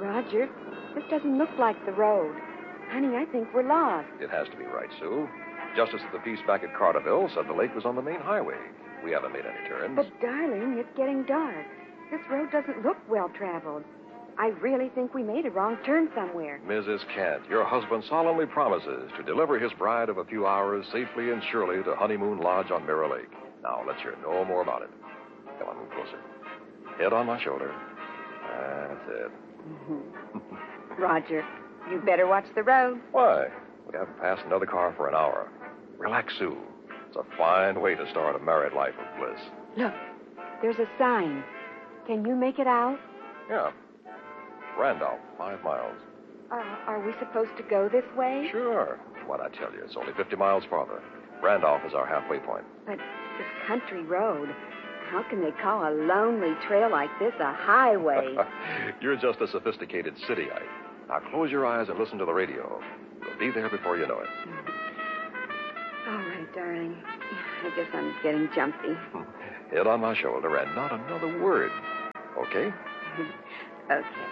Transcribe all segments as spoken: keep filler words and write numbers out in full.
Roger, this doesn't look like the road. Honey, I think we're lost. It has to be right, Sue. Justice of the peace back at Carterville said the lake was on the main highway. We haven't made any turns. But, darling, it's getting dark. This road doesn't look well-traveled. I really think we made a wrong turn somewhere. Missus Kent, your husband solemnly promises to deliver his bride of a few hours safely and surely to Honeymoon Lodge on Mirror Lake. Now, let's hear no more about it. Come on, move closer. Head on my shoulder. That's it. Mm-hmm. Roger, you better watch the road. Why? We haven't passed another car for an hour. Relax, Sue. It's a fine way to start a married life of bliss. Look, there's a sign. Can you make it out? Yeah. Randolph, five miles. Uh, are we supposed to go this way? Sure. What'd I tell you? It's only fifty miles farther. Randolph is our halfway point. But this country road, how can they call a lonely trail like this a highway? You're just a sophisticated cityite. Now close your eyes and listen to the radio. We'll be there before you know it. All right, darling. I guess I'm getting jumpy. Head on my shoulder and not another word. Okay? Okay.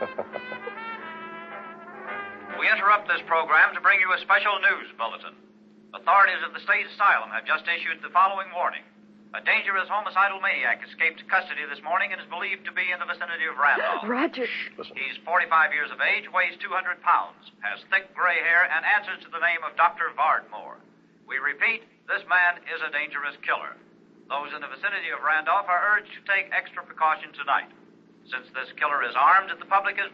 We interrupt this program to bring you a special news bulletin. Authorities of the state asylum have just issued the following warning. A dangerous homicidal maniac escaped custody this morning and is believed to be in the vicinity of Randolph. Roger. Listen. He's forty-five years of age, weighs two hundred pounds, has thick gray hair, and answers to the name of Doctor Vardmore. We repeat, this man is a dangerous killer. Those in the vicinity of Randolph are urged to take extra precaution tonight. Since this killer is armed, the public is